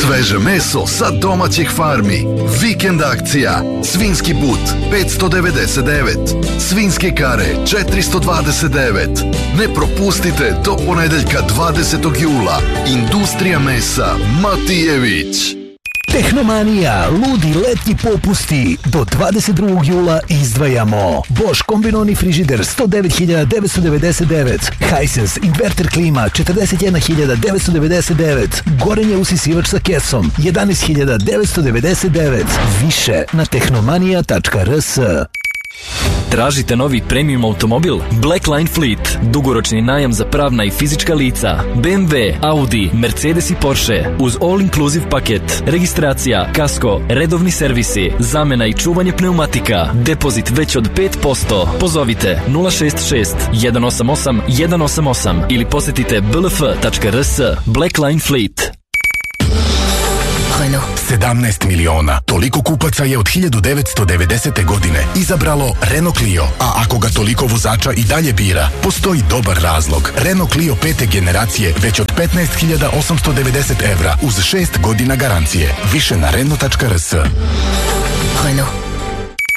Sveže meso sa domaćih farmi. Vikend akcija. Svinski but 599. Svinske kare 429. Ne propustite do ponedeljka 20. jula. Industrija mesa Matijević. Tehnomanija, ludi letnji popusti. Do 22. jula izdvajamo Bosch kombinoni frižider 109.999, Hisense inverter klima 41.999, gorenje usisivač sa kesom 11.999. Više na tehnomanija.rs. Tražite novi premium automobil? Blackline Fleet. Dugoročni najam za pravna i fizička lica. BMW, Audi, Mercedes i Porsche. Uz all-inclusive paket. Registracija, kasko, redovni servisi, zamena i čuvanje pneumatika. Depozit već od 5%. Pozovite 066 188 188 ili posjetite blf.rs. Blackline Fleet. 17 miliona. Toliko kupaca je od 1990. godine izabralo Renault Clio. A ako ga toliko vozača i dalje bira, postoji dobar razlog. Renault Clio 5. generacije već od 15.890 evra uz 6 godina garancije. Više na Renault.rs. Renault.